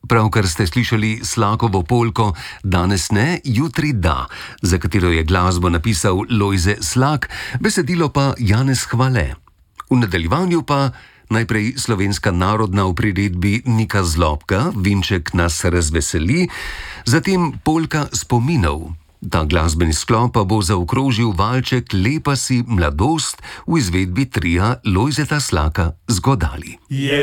Pravkar ste slišali Slakovo polko Danes ne, jutri da, za katero je glasbo napisal Lojze Slak, besedilo pa Janez Hvale. V nadaljevanju pa najprej slovenska narodna v priredbi Nika Zlobka, Vinček nas razveseli, zatem polka spominov. Ta glasbeni sklop pa bo zaokrožil valček Lepa si mladost v izvedbi tria Lojzeta Slaka z godali.